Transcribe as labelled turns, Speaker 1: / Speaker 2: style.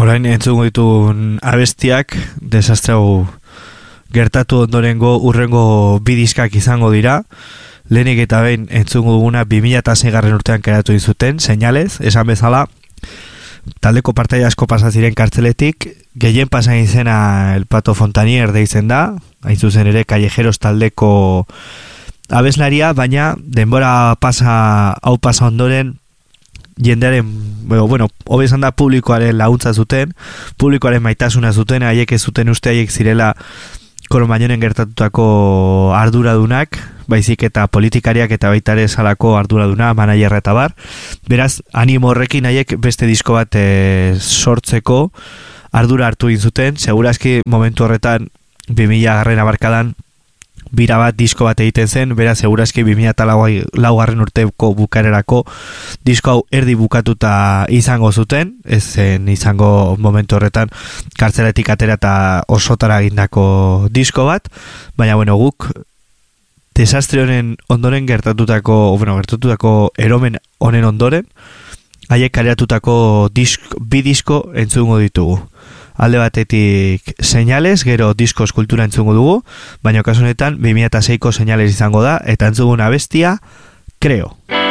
Speaker 1: Orain entzungo ditun abestiak desastre hau gertatu ondorengo urrengo bidiskak izango dira. Lehenik eta behin entzungo duguna 2006 urtean keratu dizuten, Señales, esan bezala, taldeko partaide asko pasa ziren kartzeletik, gehien pasa izena El Pato Fontanier deitzen da, hain zuzen ere Callejeros taldeko abeslaria, baina denbora hau pasa ondoren jendearen, hobe esan da publikoaren laguntza zuten, publikoaren maitasuna zuten, haiek ez zuten uste haiek zirela Koromañonen gertatutako arduradunak, baizik eta politikariak eta baita ere salako arduraduna, managerra eta bar. Beraz, animo horrekin haiek beste disko bat sortzeko ardura hartu zuten. Segurazki momentu horretan 2000 abarkadan bira bat disko bat egiten zen, beraz segurazki 2004 urteko bukarerako disko hau erdi bukatuta izango zuten, ez zen izango momentu horretan kartzelatik atera eta osotara egindako disko bat, baina guk desastre honen ondoren gertatutako eromen honen ondoren haiek kareatutako bi disko entzungo ditugu. Alde batetik Señales, gero disko eskultura entzungo dugu, baina kasu honetan 2006ko Señales izango da, eta entzuguna bestia, Creo.